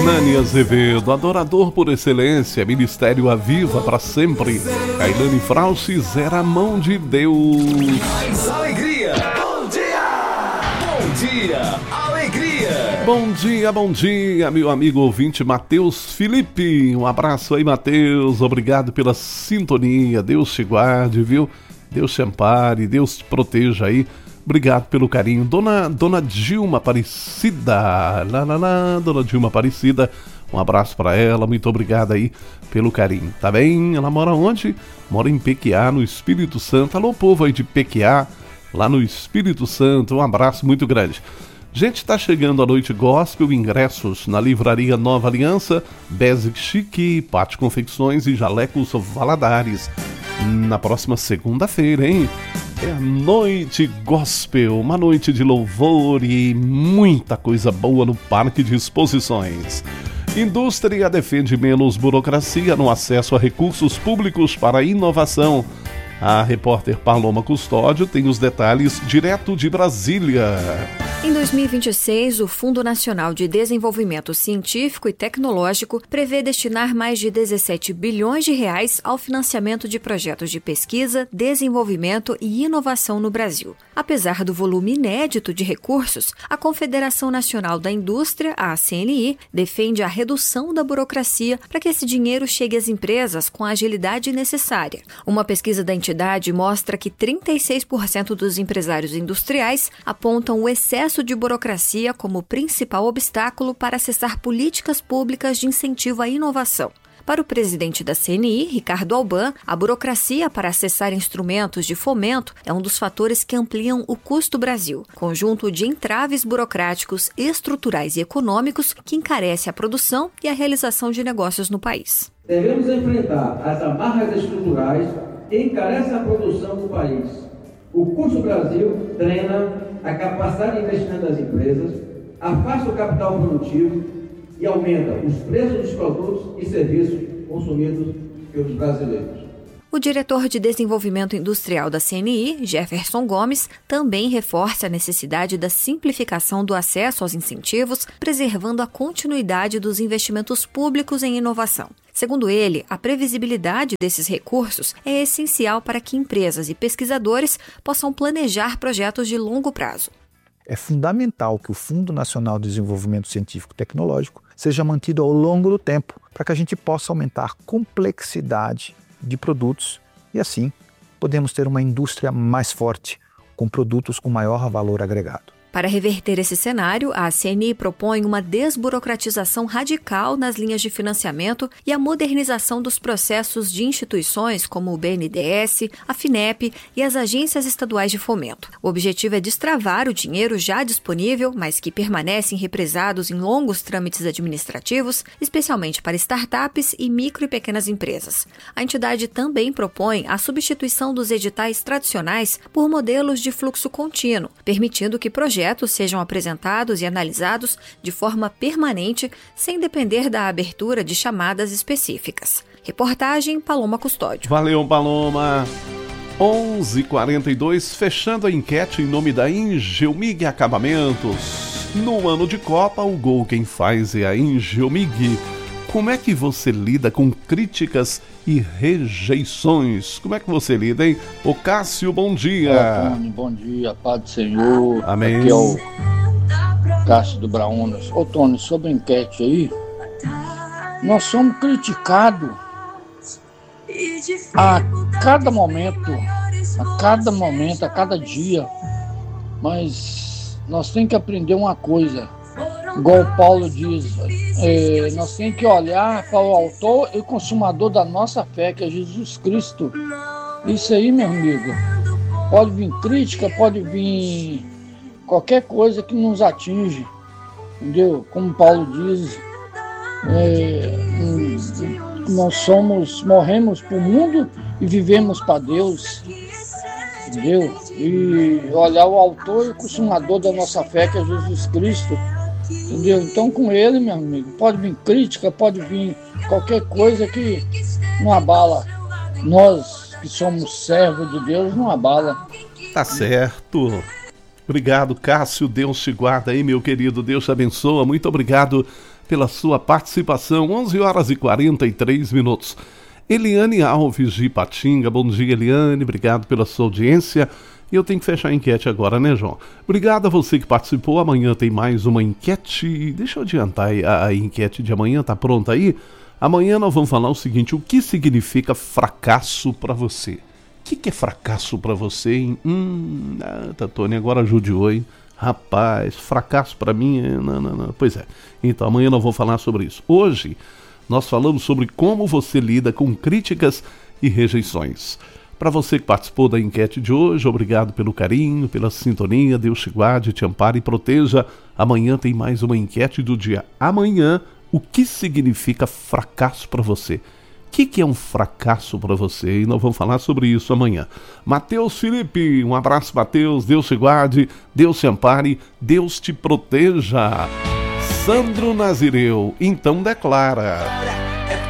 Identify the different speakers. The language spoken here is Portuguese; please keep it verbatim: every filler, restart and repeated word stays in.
Speaker 1: Hernani Azevedo, adorador por excelência, Ministério Aviva para sempre. Kailane Frauches era a mão de Deus.
Speaker 2: Mais alegria, bom dia, bom dia, alegria.
Speaker 1: Bom dia, bom dia, meu amigo ouvinte Matheus Felipe. Um abraço aí, Matheus, obrigado pela sintonia. Deus te guarde, viu? Deus te ampare, Deus te proteja aí. Obrigado pelo carinho. Dona, Dona Dilma Aparecida. Lá, lá, lá, Dona Dilma Aparecida. Um abraço para ela. Muito obrigado aí pelo carinho. Tá bem? Ela mora onde? Mora em Pequiá, no Espírito Santo. Alô, povo aí de Pequiá, lá no Espírito Santo. Um abraço muito grande. Gente, tá chegando a Noite Gospel. Ingressos na Livraria Nova Aliança, Basic Chic, Pátio Confecções e Jalecos Valadares. Na próxima segunda-feira, hein? É a Noite Gospel, uma noite de louvor e muita coisa boa no Parque de Exposições. Indústria defende menos burocracia no acesso a recursos públicos para a inovação. A repórter Paloma Custódio tem os detalhes direto de Brasília.
Speaker 3: Em dois mil e vinte e seis, o Fundo Nacional de Desenvolvimento Científico e Tecnológico prevê destinar mais de dezessete bilhões de reais ao financiamento de projetos de pesquisa, desenvolvimento e inovação no Brasil. Apesar do volume inédito de recursos, a Confederação Nacional da Indústria, a C N I, defende a redução da burocracia para que esse dinheiro chegue às empresas com a agilidade necessária. Uma pesquisa da entidade mostra que trinta e seis por cento dos empresários industriais apontam o excesso de burocracia como principal obstáculo para acessar políticas públicas de incentivo à inovação. Para o presidente da C N I, Ricardo Alban, a burocracia para acessar instrumentos de fomento é um dos fatores que ampliam o custo Brasil, conjunto de entraves burocráticos, estruturais e econômicos que encarece a produção e a realização de negócios no país.
Speaker 4: Devemos enfrentar as amarras estruturais que encarecem a produção do país. O custo Brasil drena a capacidade de investimento das empresas, afasta o capital produtivo e aumenta os preços dos produtos e serviços consumidos pelos brasileiros.
Speaker 3: O diretor de Desenvolvimento Industrial da C N I, Jefferson Gomes, também reforça a necessidade da simplificação do acesso aos incentivos, preservando a continuidade dos investimentos públicos em inovação. Segundo ele, a previsibilidade desses recursos é essencial para que empresas e pesquisadores possam planejar projetos de longo prazo.
Speaker 5: É fundamental que o Fundo Nacional de Desenvolvimento Científico e Tecnológico seja mantido ao longo do tempo, para que a gente possa aumentar a complexidade de produtos e, assim, podemos ter uma indústria mais forte, com produtos com maior valor agregado.
Speaker 3: Para reverter esse cenário, a C N I propõe uma desburocratização radical nas linhas de financiamento e a modernização dos processos de instituições como o B N D E S, a FINEP e as agências estaduais de fomento. O objetivo é destravar o dinheiro já disponível, mas que permanecem represados em longos trâmites administrativos, especialmente para startups e micro e pequenas empresas. A entidade também propõe a substituição dos editais tradicionais por modelos de fluxo contínuo, permitindo que projetos sejam apresentados e analisados de forma permanente, sem depender da abertura de chamadas específicas. Reportagem Paloma Custódio.
Speaker 1: Valeu, Paloma. onze e quarenta e dois, fechando a enquete em nome da Engelmig Acabamentos. No ano de Copa, o gol quem faz é a Engelmig. Como é que você lida com críticas e rejeições? Como é que você lida, hein? Ô Cássio, bom dia.
Speaker 6: Olá, Tony, bom dia, Pai do Senhor.
Speaker 1: Amém.
Speaker 6: Aqui é o Cássio do Braunas. Ô Tony, sobre a enquete aí, nós somos criticados a cada momento, a cada momento, a cada dia, mas nós temos que aprender uma coisa. Igual o Paulo diz, é, nós temos que olhar para o autor e consumador da nossa fé, que é Jesus Cristo. Isso aí, meu amigo, pode vir crítica, pode vir qualquer coisa que nos atinge, entendeu? Como Paulo diz, é, nós somos, morremos para o mundo e vivemos para Deus, entendeu? E olhar o autor e consumador da nossa fé, que é Jesus Cristo. Entendeu? Então com ele, meu amigo, pode vir crítica, pode vir qualquer coisa que não abala. Nós que somos servos de Deus, não abala.
Speaker 1: Tá certo. Obrigado, Cássio. Deus te guarda aí, meu querido. Deus te abençoa. Muito obrigado pela sua participação. onze horas e quarenta e três minutos. Eliane Alves de Ipatinga, bom dia, Eliane, obrigado pela sua audiência. E eu tenho que fechar a enquete agora, né, João? Obrigado a você que participou. Amanhã tem mais uma enquete. Deixa eu adiantar a, a enquete de amanhã, tá pronta aí? Amanhã nós vamos falar o seguinte: o que significa fracasso para você? O que, que é fracasso para você, hein? Hum, ah, Tatone, agora judiou, hein? Rapaz, fracasso para mim é... Não, não, não. Pois é. Então, amanhã nós vamos falar sobre isso. Hoje, nós falamos sobre como você lida com críticas e rejeições. Para você que participou da enquete de hoje, obrigado pelo carinho, pela sintonia. Deus te guarde, te ampare e proteja. Amanhã tem mais uma enquete do dia. Amanhã, o que significa fracasso para você? O que, que é um fracasso para você? E nós vamos falar sobre isso amanhã. Matheus Felipe, um abraço, Matheus. Deus te guarde, Deus te ampare, Deus te proteja. Sandro Nazireu, então declara.